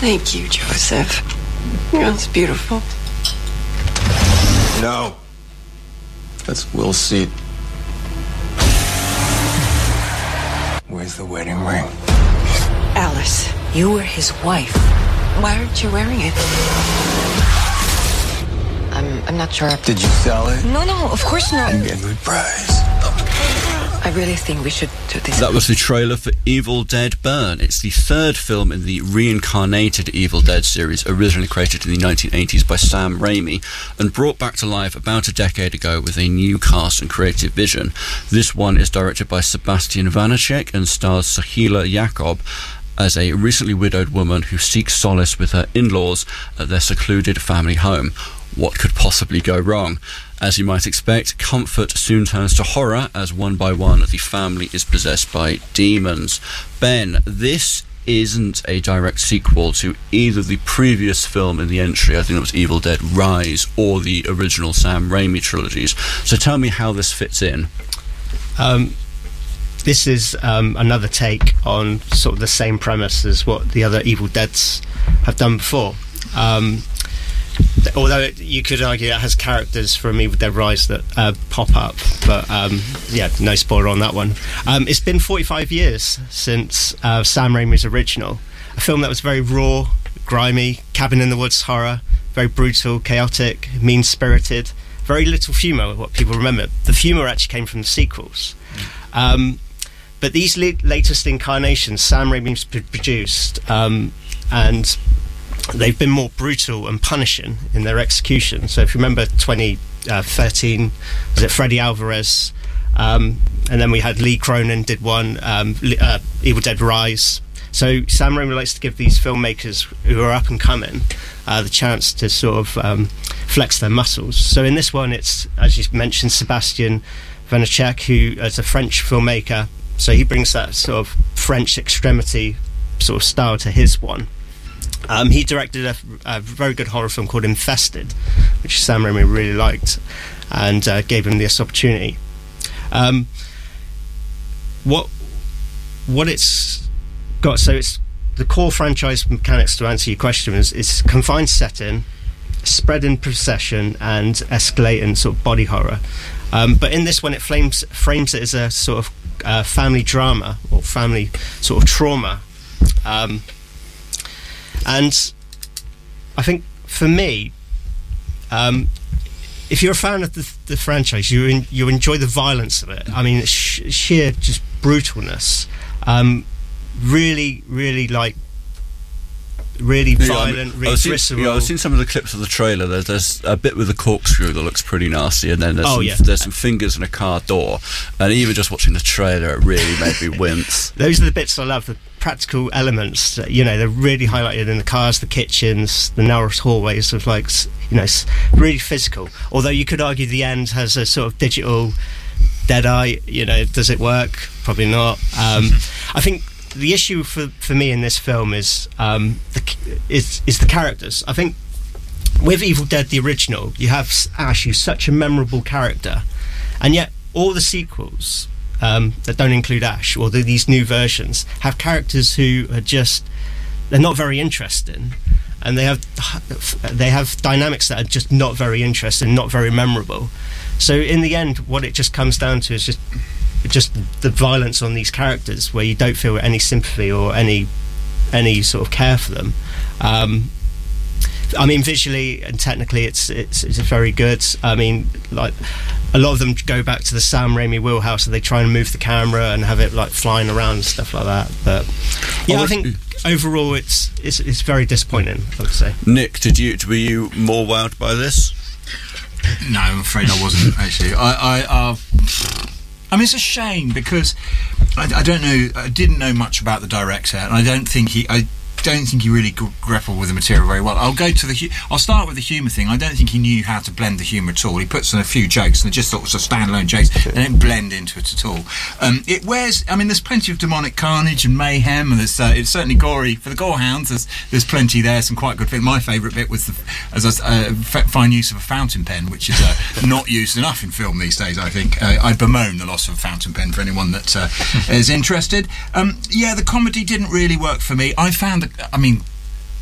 Thank you, Joseph. That's beautiful. No. That's Will's seat. Where's the wedding ring? Alice, you were his wife. Why aren't you wearing it? I'm not sure. Did you sell it? No, of course not. And get a good price. I really think we should do this. That was the trailer for Evil Dead Burn. It's the third film in the reincarnated Evil Dead series, originally created in the 1980s by Sam Raimi and brought back to life about a decade ago with a new cast and creative vision. This one is directed by Sebastian Vanacek and stars Sahila Jacob as a recently widowed woman who seeks solace with her in-laws at their secluded family home. What could possibly go wrong? As you might expect, comfort soon turns to horror as one by one the family is possessed by demons. Ben, this isn't a direct sequel to either the previous film in the entry, I think it was Evil Dead Rise, or the original Sam Raimi trilogies. So tell me how this fits in. This is another take on sort of the same premise as what the other Evil Deads have done before. Although you could argue it has characters from Evil Dead Rise that pop up, but no spoiler on that one. It's been 45 years since Sam Raimi's original, a film that was very raw, grimy, cabin in the woods horror, very brutal, chaotic, mean-spirited, very little humour, what people remember. The humour actually came from the sequels. But these latest incarnations Sam Raimi's produced, and they've been more brutal and punishing in their execution. So if you remember 2013, was it Freddy Alvarez? And then we had Lee Cronin did one, Evil Dead Rise. So Sam Raimi likes to give these filmmakers who are up and coming the chance to sort of flex their muscles. So in this one, it's, as you mentioned, Sebastian Vanacek, who is a French filmmaker. So he brings that sort of French extremity sort of style to his one. He directed a very good horror film called Infested, which Sam Raimi really liked, and gave him this opportunity. What it's got, so it's the core franchise mechanics, to answer your question, is it's confined setting, spread in procession, and escalating sort of body horror. But in this one, it frames it as a sort of family drama or family sort of trauma. And I think for me, if you're a fan of the franchise, you enjoy the violence of it. I mean, it's sheer just brutalness. Really, really violent, really visceral. I've seen some of the clips of the trailer. There's a bit with a corkscrew that looks pretty nasty, and then there's some fingers in a car door. And even just watching the trailer, it really made me wince. Those are the bits I love, the practical elements. They're really highlighted in the cars, the kitchens, the narrow hallways of really physical. Although you could argue the end has a sort of digital dead eye. Does it work? Probably not. I think the issue for me in this film is the characters. I think with Evil Dead the original, you have Ash, who's such a memorable character, and yet all the sequels that don't include Ash, or these new versions, have characters who are they're not very interesting, and they have dynamics that are just not very interesting, not very memorable. So in the end, what it just comes down to is just the violence on these characters, where you don't feel any sympathy or any sort of care for them. I mean, visually and technically, it's very good. I mean, like, a lot of them go back to the Sam Raimi wheelhouse, and they try and move the camera and have it like flying around and stuff like that. But I think overall, it's very disappointing, I would say. Nick, were you more wowed by this? No, I'm afraid I wasn't, actually. I mean, it's a shame, because I don't know. I didn't know much about the director, and I don't think he really grappled with the material very well. I'll start with the humour thing. I don't think he knew how to blend the humour at all. He puts in a few jokes, and they're just sort of standalone jokes. They don't blend into it at all. There's plenty of demonic carnage and mayhem, and it's certainly gory for the gore hounds. There's plenty there. Some quite good things. My favourite bit was fine use of a fountain pen, which is not used enough in film these days. I think I bemoan the loss of a fountain pen for anyone that is interested. The comedy didn't really work for me. I found